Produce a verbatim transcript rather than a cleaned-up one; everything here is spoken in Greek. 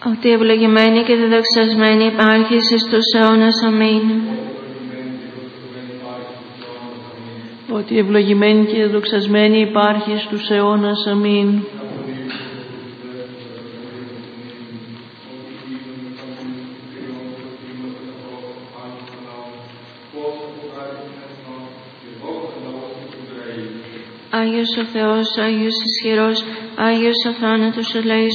ότι ευλογημένη και δεδοξασμένη υπάρχεις εις τους αιώνας. Αμήν. Ότι ευλογημένη και δεδοξασμένη υπάρχεις στους αιώνας. Αμήν. Άγιος ο Θεός, Άγιος ισχυρός, Άγιος ο θάνατος ελέης